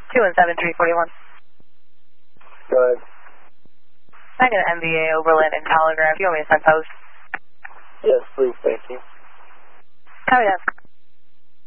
217-341. Go ahead. I got an MVA Oberlin and Telegraph. You want me to send post? Yes, please, thank you. Copy that.